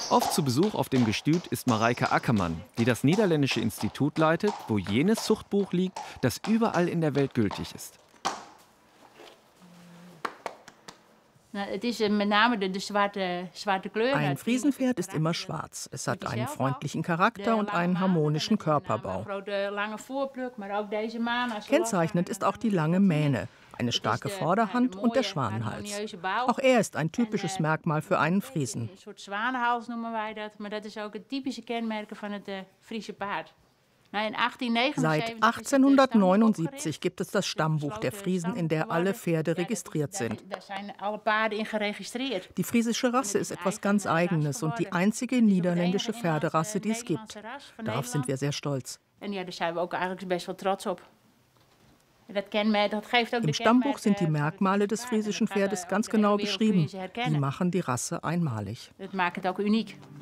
Oft zu Besuch auf dem Gestüt ist Mareike Ackermann, die das niederländische Institut leitet, wo jenes Zuchtbuch liegt, das überall in der Welt gültig ist. Het is met name de zwarte kleur. Ein Friesenpferd ist immer schwarz. Es hat einen freundlichen Charakter und einen harmonischen Körperbau. Kennzeichnend ist auch die lange Mähne, eine starke Vorderhand und der Schwanenhals. Auch er ist ein typisches Merkmal für einen Friesen. Een soort zwanenhals noemen wij dat, maar dat is ook het typische kenmerk van het Friese paard. Seit 1879 gibt es das Stammbuch der Friesen, in der alle Pferde registriert sind. Die friesische Rasse ist etwas ganz Eigenes und die einzige niederländische Pferderasse, die es gibt. Darauf sind wir sehr stolz. Im Stammbuch sind die Merkmale des friesischen Pferdes ganz genau beschrieben. Die machen die Rasse einmalig. Dat maakt het ook uniek.